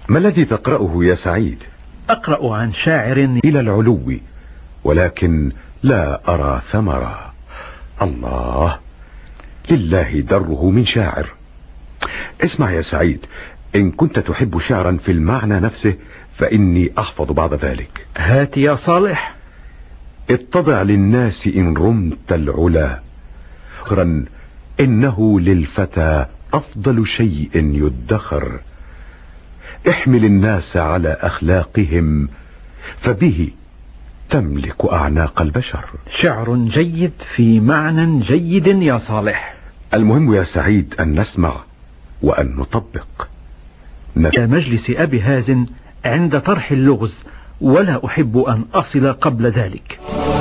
ما الذي تقرأه يا سعيد؟ أقرأ عن شاعر إلى العلو ولكن لا أرى ثمرة. الله، لله دره من شاعر. اسمع يا سعيد، إن كنت تحب شعرا في المعنى نفسه فإني أحفظ بعض ذلك. هات يا صالح. اتضع للناس إن رمت العلا، خيرا إنه للفتى أفضل شيء يدخر. احمل الناس على أخلاقهم فبه تملك أعناق البشر. شعر جيد في معنى جيد يا صالح. المهم يا سعيد أن نسمع وأن نطبق. مجلس أبي هازم عند طرح اللغز، ولا أحب أن أصل قبل ذلك.